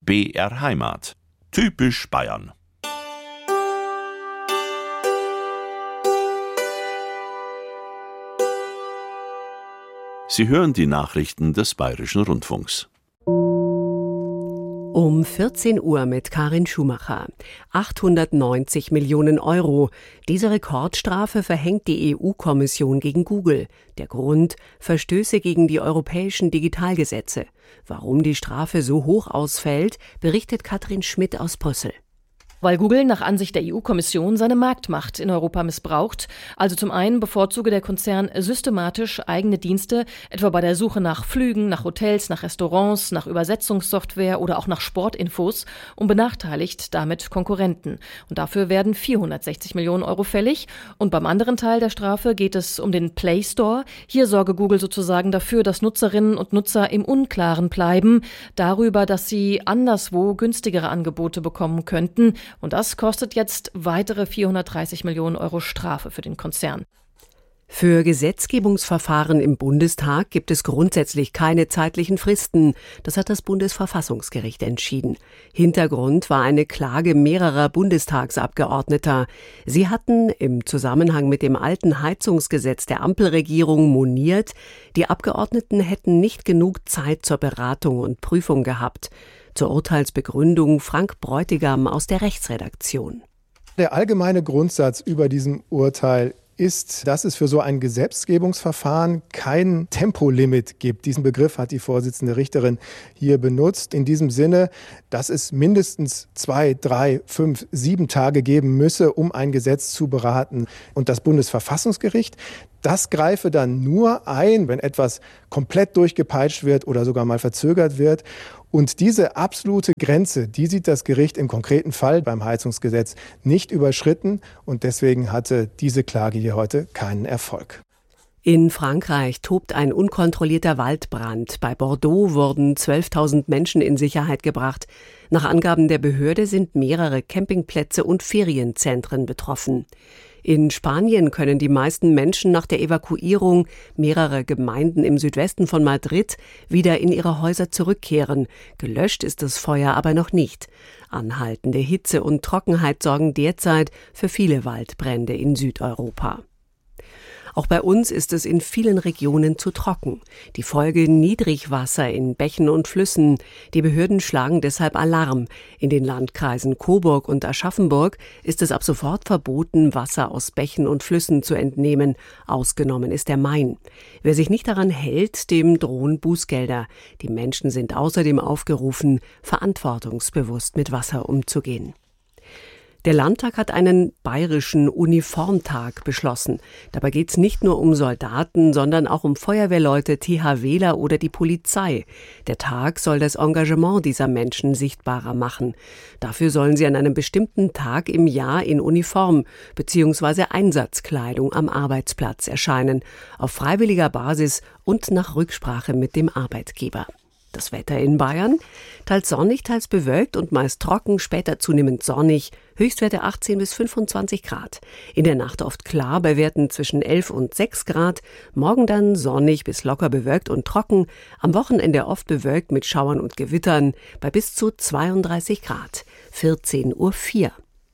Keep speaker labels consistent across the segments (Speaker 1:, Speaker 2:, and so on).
Speaker 1: BR Heimat. Typisch Bayern. Sie hören die Nachrichten des Bayerischen Rundfunks.
Speaker 2: Um 14 Uhr mit Karin Schumacher. 890 Millionen Euro. Diese Rekordstrafe verhängt die EU-Kommission gegen Google. Der Grund: Verstöße gegen die europäischen Digitalgesetze. Warum die Strafe so hoch ausfällt, berichtet Katrin Schmidt aus Brüssel.
Speaker 3: Weil Google nach Ansicht der EU-Kommission seine Marktmacht in Europa missbraucht. Also zum einen bevorzuge der Konzern systematisch eigene Dienste, etwa bei der Suche nach Flügen, nach Hotels, nach Restaurants, nach Übersetzungssoftware oder auch nach Sportinfos und benachteiligt damit Konkurrenten. Und dafür werden 460 Millionen Euro fällig. Und beim anderen Teil der Strafe geht es um den Play Store. Hier sorge Google sozusagen dafür, dass Nutzerinnen und Nutzer im Unklaren bleiben, darüber, dass sie anderswo günstigere Angebote bekommen könnten. Und das kostet jetzt weitere 430 Millionen Euro Strafe für den Konzern.
Speaker 2: Für Gesetzgebungsverfahren im Bundestag gibt es grundsätzlich keine zeitlichen Fristen. Das hat das Bundesverfassungsgericht entschieden. Hintergrund war eine Klage mehrerer Bundestagsabgeordneter. Sie hatten im Zusammenhang mit dem alten Heizungsgesetz der Ampelregierung moniert, die Abgeordneten hätten nicht genug Zeit zur Beratung und Prüfung gehabt. Zur Urteilsbegründung Frank Bräutigam aus der Rechtsredaktion.
Speaker 4: Der allgemeine Grundsatz über diesem Urteil ist, dass es für so ein Gesetzgebungsverfahren kein Tempolimit gibt. Diesen Begriff hat die Vorsitzende Richterin hier benutzt. In diesem Sinne, dass es mindestens 2, 3, 5, 7 Tage geben müsse, um ein Gesetz zu beraten. Und das Bundesverfassungsgericht, das greife dann nur ein, wenn etwas komplett durchgepeitscht wird oder sogar mal verzögert wird. Und diese absolute Grenze, die sieht das Gericht im konkreten Fall beim Heizungsgesetz nicht überschritten. Und deswegen hatte diese Klage hier heute keinen Erfolg.
Speaker 2: In Frankreich tobt ein unkontrollierter Waldbrand. Bei Bordeaux wurden 12.000 Menschen in Sicherheit gebracht. Nach Angaben der Behörde sind mehrere Campingplätze und Ferienzentren betroffen. In Spanien können die meisten Menschen nach der Evakuierung mehrerer Gemeinden im Südwesten von Madrid wieder in ihre Häuser zurückkehren. Gelöscht ist das Feuer aber noch nicht. Anhaltende Hitze und Trockenheit sorgen derzeit für viele Waldbrände in Südeuropa. Auch bei uns ist es in vielen Regionen zu trocken. Die Folge: Niedrigwasser in Bächen und Flüssen. Die Behörden schlagen deshalb Alarm. In den Landkreisen Coburg und Aschaffenburg ist es ab sofort verboten, Wasser aus Bächen und Flüssen zu entnehmen. Ausgenommen ist der Main. Wer sich nicht daran hält, dem drohen Bußgelder. Die Menschen sind außerdem aufgerufen, verantwortungsbewusst mit Wasser umzugehen. Der Landtag hat einen bayerischen Uniformtag beschlossen. Dabei geht es nicht nur um Soldaten, sondern auch um Feuerwehrleute, THWler oder die Polizei. Der Tag soll das Engagement dieser Menschen sichtbarer machen. Dafür sollen sie an einem bestimmten Tag im Jahr in Uniform bzw. Einsatzkleidung am Arbeitsplatz erscheinen, auf freiwilliger Basis und nach Rücksprache mit dem Arbeitgeber. Das Wetter in Bayern: teils sonnig, teils bewölkt und meist trocken, später zunehmend sonnig, Höchstwerte 18 bis 25 Grad. In der Nacht oft klar bei Werten zwischen 11 und 6 Grad, morgen dann sonnig bis locker bewölkt und trocken, am Wochenende oft bewölkt mit Schauern und Gewittern bei bis zu 32 Grad, 14:04 Uhr.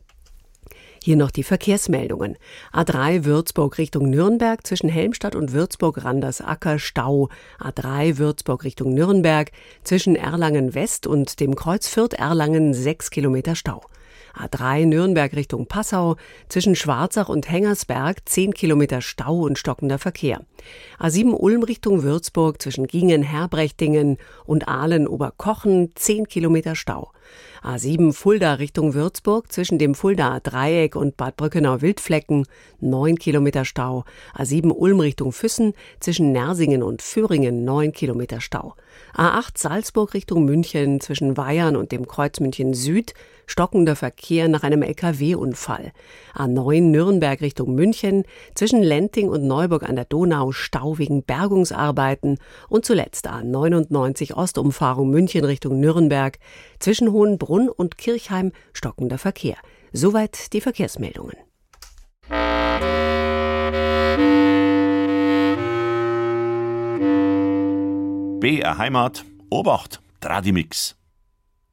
Speaker 2: Hier noch die Verkehrsmeldungen. A3 Würzburg Richtung Nürnberg zwischen Helmstadt und Würzburg-Randersacker Stau. A3 Würzburg Richtung Nürnberg zwischen Erlangen West und dem Kreuz Fürth-Erlangen 6 Kilometer Stau. A3 Nürnberg Richtung Passau zwischen Schwarzach und Hengersberg 10 Kilometer Stau und stockender Verkehr. A7 Ulm Richtung Würzburg zwischen Gingen-Herbrechtingen und Aalen-Oberkochen 10 Kilometer Stau. A7 Fulda Richtung Würzburg zwischen dem Fuldaer Dreieck und Bad Brückenau-Wildflecken 9 Kilometer Stau. A7 Ulm Richtung Füssen zwischen Nersingen und Föhringen 9 Kilometer Stau. A8 Salzburg Richtung München zwischen Weyern und dem Kreuz München Süd stockender Verkehr nach einem LKW-Unfall. A9 Nürnberg Richtung München zwischen Lenting und Neuburg an der Donau Stau wegen Bergungsarbeiten und zuletzt A99 Ostumfahrung München Richtung Nürnberg zwischen Hohenbrunn und Kirchheim stockender Verkehr. Soweit die Verkehrsmeldungen.
Speaker 1: BR Heimat, Obacht, Tradimix.